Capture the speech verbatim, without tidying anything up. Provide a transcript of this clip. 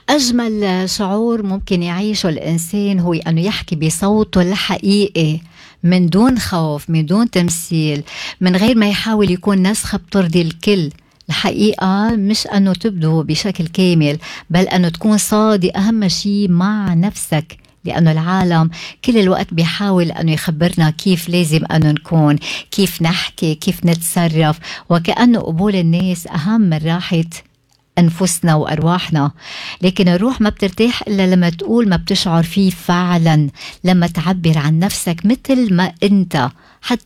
أجمل شعور ممكن يعيشه الإنسان هو أنه يحكي بصوته الحقيقي، من دون خوف، من دون تمثيل، من غير ما يحاول يكون نسخة بترضي الكل. الحقيقة مش أنه تبدو بشكل كامل، بل أنه تكون صادق أهم شيء مع نفسك، لأنه العالم كل الوقت بيحاول أنه يخبرنا كيف لازم أنه نكون، كيف نحكي، كيف نتصرف، وكأنه قبول الناس أهم من راحة أنفسنا وأرواحنا. لكن الروح ما بترتاح إلا لما تقول ما بتشعر فيه فعلا، لما تعبر عن نفسك مثل ما أنت، حتى